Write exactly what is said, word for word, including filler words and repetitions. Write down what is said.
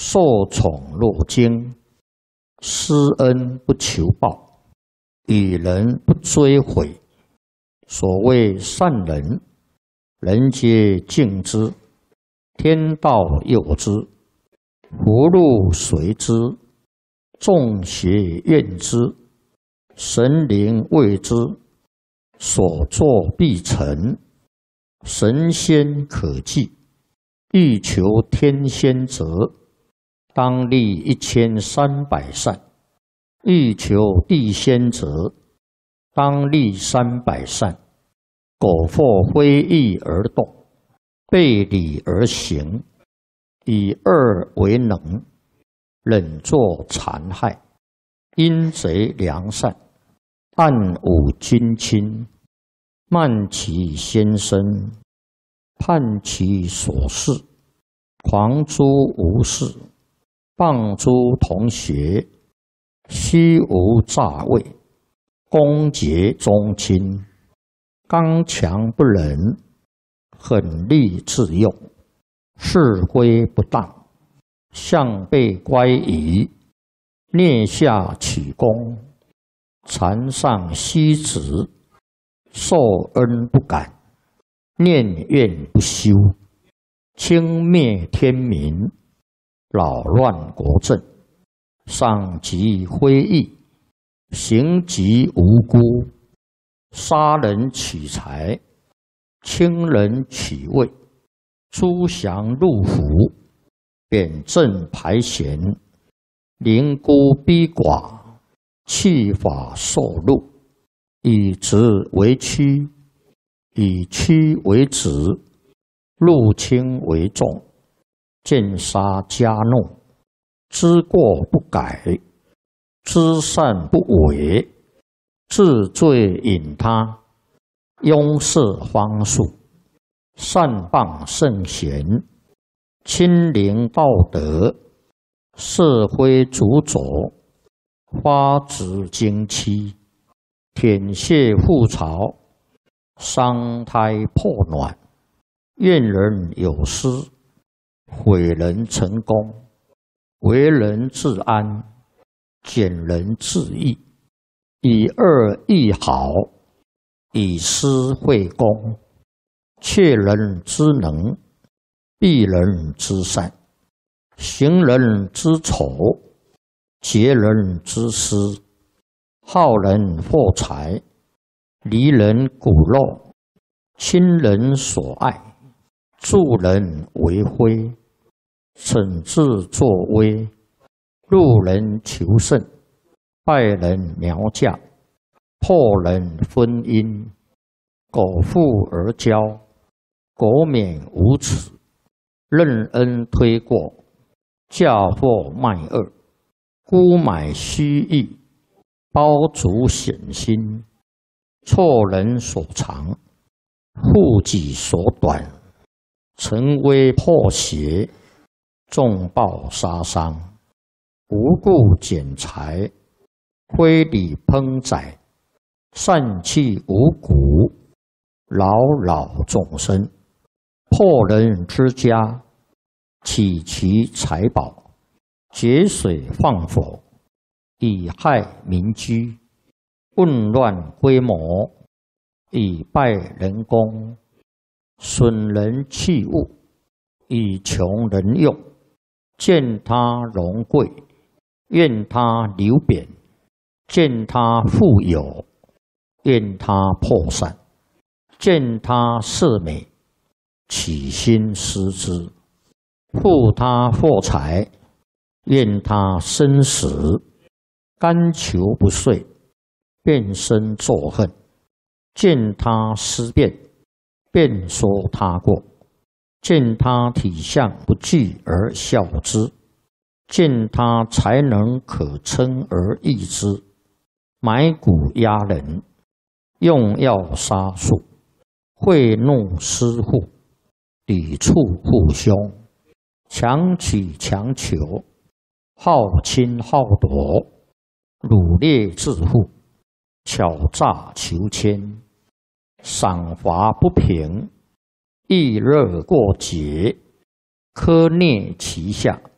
受宠若惊，施恩不求报，与人不追悔。所谓善人，人皆敬之，天道佑之，福禄随之，众邪怨之，神灵畏之，所作必成，神仙可祭。欲求天仙者，当立一千三百善；欲求地仙者，当立三百善。苟或非义而动，背礼而行，以恶为能，忍作残害，阴贼良善，暗侮君亲，慢其先生，叛其所事，狂诸无事，谤诸同学，虚无诈伪，攻讦宗亲，刚强不仁，狠戾自用，是非不当，向背乖疑，蹑下取功，残上息止，受恩不感，念怨不休，轻蔑天民，扰乱国政，伤及非义，行及无辜，杀人取财，轻人取位，诛降入府，贬正排贤，凌孤逼寡，弃法受禄，以直为曲，以曲为直，入轻为重，见杀加怒，知过不改，知善不为，自罪引他，庸事方术，善谤圣贤，亲临道德，是非主佐，发指经期，舔血覆巢，伤胎破卵，怨人有失，毁人成功，为人自安，减人自义，以恶易好，以私会公，窃人之能，避人之善，行人之丑，劫人之私，好人获财，离人骨肉，亲人所爱，助人为非，惩治作威，入人求胜，败人苗嫁，破人婚姻，苟富而骄，苟免无耻，任恩推过，嫁祸卖恶，沽买虚意，包足险心，错人所长，护己所短，成威破邪，重暴杀伤，无故减财，非礼烹宰，散弃五谷，扰扰众生，破人之家，起其财宝，劫水放火，以害民居，混乱规模，以败人功，损人器物，以穷人用，见他荣贵，愿他流贬，见他富有，愿他破散，见他色美，起心思之，负他获财，愿他生死，甘求不遂，变身作恨，见他思变，便说他过，见他体相不具而笑之，见他才能可称而易之，买骨压人，用药杀术，贿赂私户，抵触父兄，强取强求，好侵好夺，掳掠致富，巧诈求迁，赏罚不平，易热过节，苛虐其下，